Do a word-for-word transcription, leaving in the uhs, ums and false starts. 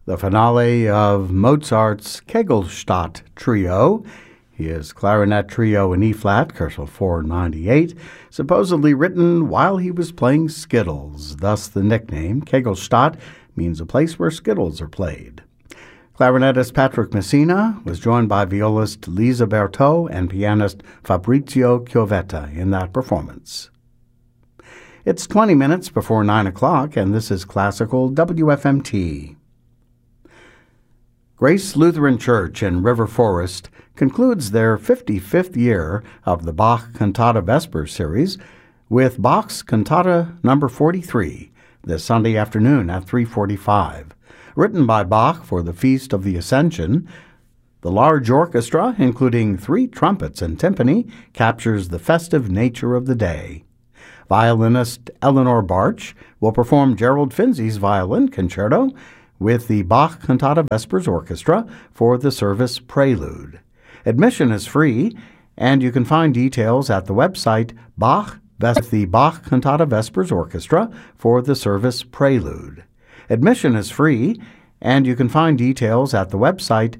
the finale of Mozart's Kegelstadt Trio, his clarinet trio in E-flat, Koszul four ninety-eight, supposedly written while he was playing Skittles. Thus the nickname Kegelstadt means a place where Skittles are played. Clarinetist Patrick Messina was joined by violist Lisa Bertaux and pianist Fabrizio Chiovetta in that performance. It's twenty minutes before nine o'clock, and this is Classical W F M T. Grace Lutheran Church in River Forest concludes their fifty-fifth year of the Bach Cantata Vespers series with Bach's Cantata number forty-three this Sunday afternoon at three forty-five. Written by Bach for the Feast of the Ascension, the large orchestra, including three trumpets and timpani, captures the festive nature of the day. Violinist Eleanor Barch will perform Gerald Finzi's Violin Concerto with the Bach Cantata Vespers Orchestra for the service Prelude. Admission is free, and you can find details at the website Bach with the Bach Cantata Vespers Orchestra for the service Prelude. Admission is free, and you can find details at the website